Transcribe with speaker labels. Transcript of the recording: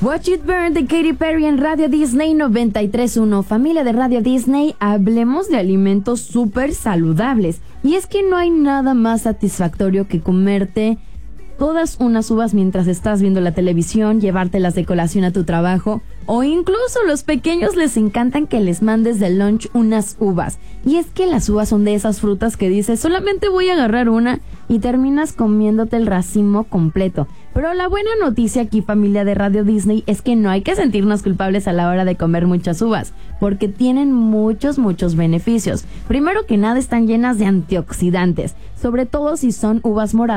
Speaker 1: Watch It Burn de Katy Perry en Radio Disney 93.1. Familia de Radio Disney, hablemos de alimentos súper saludables. Y es que no hay nada más satisfactorio que comerte todas unas uvas mientras estás viendo la televisión, llevártelas de colación a tu trabajo, o incluso los pequeños les encantan que les mandes de lunch unas uvas. Y es que las uvas son de esas frutas que dices, solamente voy a agarrar una, y terminas comiéndote el racimo completo. Pero la buena noticia aquí, familia de Radio Disney, es que no hay que sentirnos culpables a la hora de comer muchas uvas, porque tienen muchos beneficios. Primero que nada, están llenas de antioxidantes, sobre todo si son uvas moradas